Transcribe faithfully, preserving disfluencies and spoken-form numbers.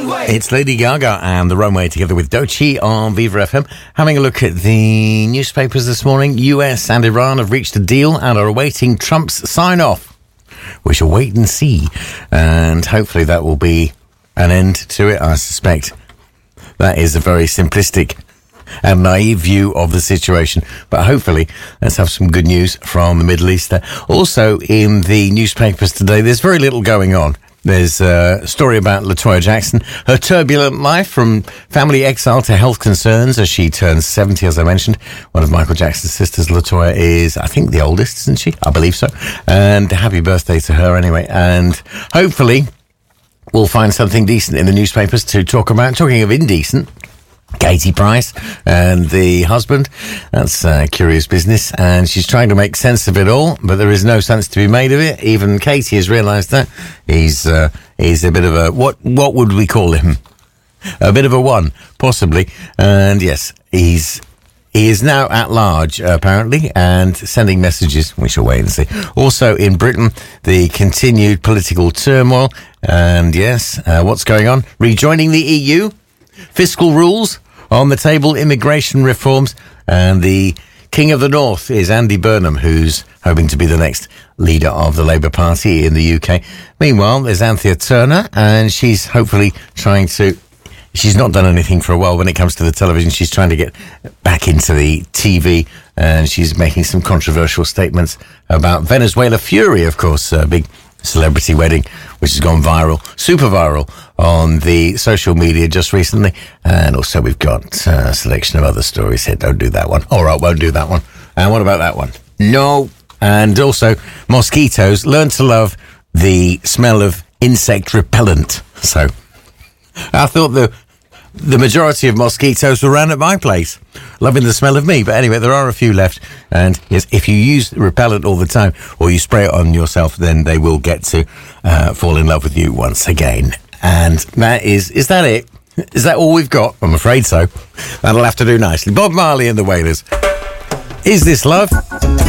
Runway. It's Lady Gaga and The Runway together with Doechii on Viva F M. Having a look at the newspapers this morning. U S and Iran have reached a deal and are awaiting Trump's sign-off. We shall wait and see. And hopefully that will be an end to it, I suspect. That is a very simplistic and naive view of the situation. But hopefully, let's have some good news from the Middle East there. Also, in the newspapers today, there's very little going on. There's a story about LaToya Jackson, her turbulent life from family exile to health concerns as she turns seventy, as I mentioned. One of Michael Jackson's sisters, LaToya, is, I think, the oldest, isn't she? I believe so. And happy birthday to her anyway. And hopefully we'll find something decent in the newspapers to talk about. Talking of indecent, Katie Price and the husband. That's uh, curious business. And she's trying to make sense of it all, but there is no sense to be made of it. Even Katie has realised that. He's uh, he's a bit of a, what what would we call him? A bit of a one, possibly. And yes, he's he is now at large, uh, apparently, and sending messages. We shall wait and see. Also in Britain, the continued political turmoil. And yes, uh, what's going on? Rejoining the E U? Fiscal rules on the table, immigration reforms, and the King of the North is Andy Burnham, who's hoping to be the next leader of the Labour Party in the U K. Meanwhile, there's Anthea Turner, and she's hopefully trying to... She's not done anything for a while when it comes to the television. She's trying to get back into the T V, and she's making some controversial statements about Venezuela Fury, of course, a big celebrity wedding, which has gone viral, super viral, on the social media just recently. And also we've got a selection of other stories here. Don't do that one. All right, won't do that one. And what about that one? No. And also, mosquitoes learn to love the smell of insect repellent. So, I thought the the majority of mosquitoes were around at my place, loving the smell of me. But anyway, there are a few left. And yes, if you use repellent all the time, or you spray it on yourself, then they will get to uh, fall in love with you once again. And that is, is that it? Is that all we've got? I'm afraid so. That'll have to do nicely. Bob Marley and the Wailers. Is This Love?